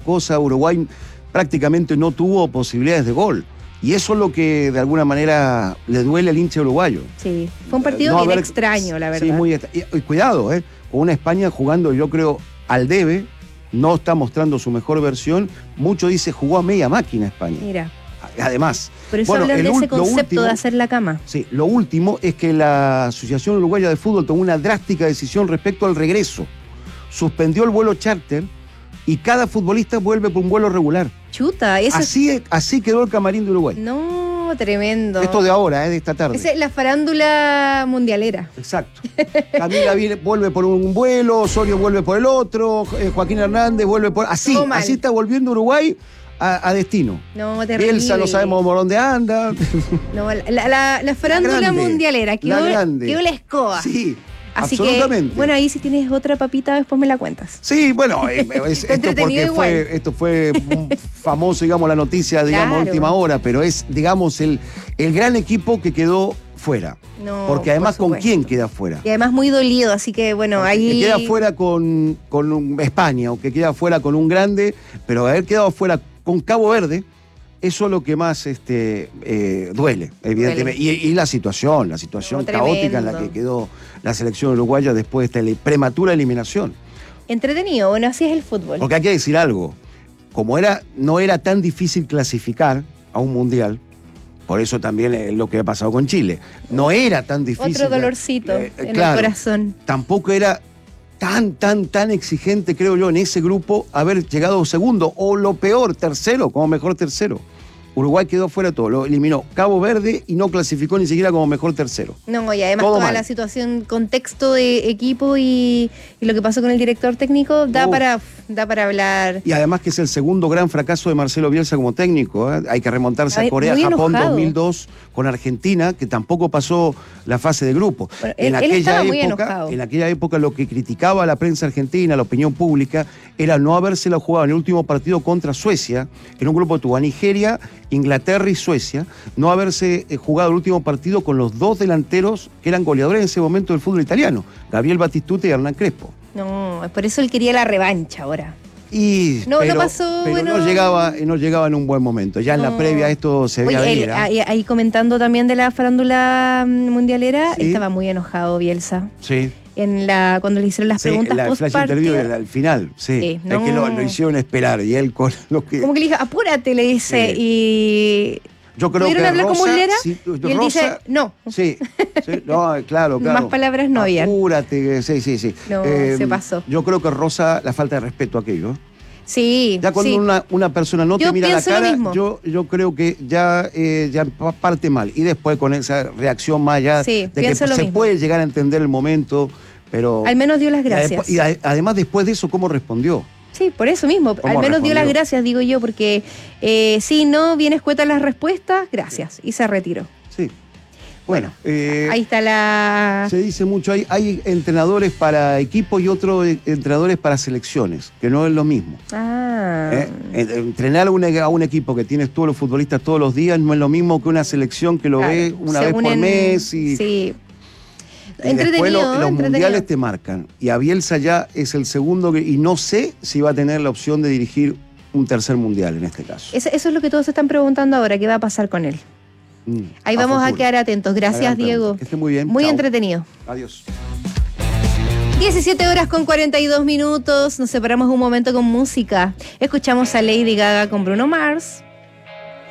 cosas, Uruguay prácticamente no tuvo posibilidades de gol. Y eso es lo que de alguna manera le duele al hincha uruguayo. Sí, fue un partido bien extraño, la verdad. Sí, muy y cuidado, con una España jugando, yo creo, al debe, no está mostrando su mejor versión. Mucho dice, jugó a media máquina España. Mira. Además. Por eso hablan de ese concepto de hacer la cama. Sí, lo último es que la Asociación Uruguaya de Fútbol tomó una drástica decisión respecto al regreso. Suspendió el vuelo charter y cada futbolista vuelve por un vuelo regular. Chuta, eso así quedó el camarín de Uruguay. No, tremendo. Esto de ahora, de esta tarde. Esa es la farándula mundialera. Exacto. Camila vuelve por un vuelo, Osorio vuelve por el otro, Joaquín Hernández vuelve por... Así está volviendo Uruguay a destino. No, terrible. Bielsa no sabemos por dónde anda. No, la farándula mundialera. Quedó la escoba. Sí. Así absolutamente. Que, bueno, ahí si tienes otra papita, después me la cuentas. Sí, bueno, esto fue famoso, digamos, la noticia, digamos, última hora, pero es, digamos, el gran equipo que quedó fuera. No, porque además, ¿con quién queda fuera? Y además muy dolido, así que, bueno, ahí... Que queda fuera con España, o que queda fuera con un grande, pero haber quedado fuera con Cabo Verde, eso es lo que más duele, evidentemente. Y la situación caótica en la que quedó la selección uruguaya después de esta prematura eliminación. Entretenido, bueno, así es el fútbol. Porque hay que decir algo, como no era tan difícil clasificar a un mundial, por eso también es lo que ha pasado con Chile, no era tan difícil. Otro dolorcito en el corazón. Tampoco era tan exigente, creo yo, en ese grupo haber llegado segundo, o lo peor, tercero, como mejor tercero. Uruguay quedó fuera todo, lo eliminó Cabo Verde y no clasificó ni siquiera como mejor tercero. No, y además toda la situación, contexto de equipo y lo que pasó con el director técnico da para hablar. Y además que es el segundo gran fracaso de Marcelo Bielsa como técnico. Hay que remontarse a Corea, Japón 2002 con Argentina, que tampoco pasó la fase de grupo. Bueno, él estaba muy enojado. En aquella época lo que criticaba a la prensa argentina, la opinión pública, era no habérsela jugado en el último partido contra Suecia, en un grupo que tuvo a Nigeria, Inglaterra y Suecia, no haberse jugado el último partido con los dos delanteros que eran goleadores en ese momento del fútbol italiano, Gabriel Batistuta y Hernán Crespo. No, por eso él quería la revancha ahora. No pasó, pero bueno, no llegaba en un buen momento. Ya en la previa esto se veía venir. Ahí comentando también de la farándula mundialera, estaba muy enojado Bielsa. Sí. Cuando le hicieron las preguntas post flash interview al final, sí. Es que lo hicieron esperar y él con lo que... Como que le dijo, apúrate, le dice, y... Yo creo ¿pudieron que hablar Rosa, como él era? Sí, y él dice, no. Sí, no, claro. Más palabras no había. Apúrate, sí. No, se pasó. Yo creo que Rosa, la falta de respeto a aquello. Sí. Ya cuando una persona no te mira la cara, yo creo que ya parte mal. Y después con esa reacción más allá de que se puede llegar a entender el momento, pero... Al menos dio las gracias. Y además después de eso, ¿cómo respondió? Sí, por eso mismo. Al menos dio las gracias, digo yo, porque bien escuetas las respuestas, gracias. Y se retiró. Sí. Bueno, ahí está se dice mucho, hay entrenadores para equipos y otros entrenadores para selecciones, que no es lo mismo. Entrenar a un equipo que tienes todos los futbolistas todos los días no es lo mismo que una selección que lo ve una vez por mes. Sí. Y después los mundiales te marcan. Y a Bielsa ya es el segundo y no sé si va a tener la opción de dirigir un tercer mundial en este caso. Eso es lo que todos se están preguntando ahora, ¿qué va a pasar con él? Ahí vamos a quedar atentos. Gracias, Diego. Que esté muy bien. Muy Chao. entretenido. Adiós. 17:42. Nos separamos un momento con música. Escuchamos a Lady Gaga con Bruno Mars.